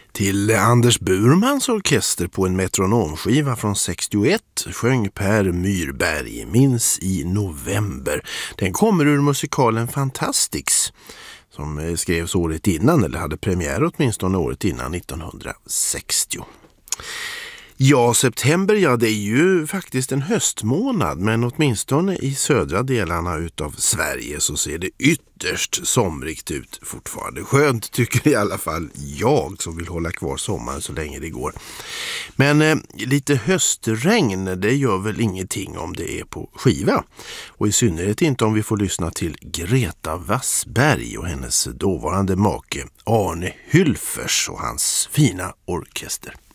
Till Anders Burmans orkester på en metronomskiva från 61 sjöng Per Myrberg Minns i november. Den kommer ur musikalen Fantastics som skrevs året innan, eller hade premiär åtminstone året innan, 1960. Ja, september, ja, det är ju faktiskt en höstmånad, men åtminstone i södra delarna utav Sverige så ser det ytterst somrigt ut fortfarande. Skönt tycker i alla fall jag som vill hålla kvar sommaren så länge det går. Men lite höstregn, det gör väl ingenting om det är på skiva. Och i synnerhet inte om vi får lyssna till Greta Wassberg och hennes dåvarande make Arne Hülfers och hans fina orkester.